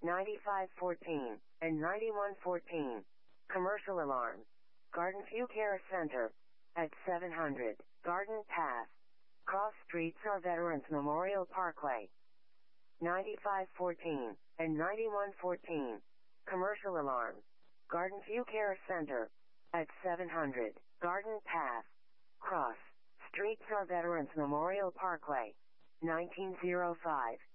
9514, and 9114. Commercial alarm. Garden View Care Center. At 700, Garden Path. Cross Streets or Veterans Memorial Parkway. 9514, and 9114. Commercial alarm. Garden View Care Center. At 700, Garden Path. Cross Streets or Veterans Memorial Parkway. 1905.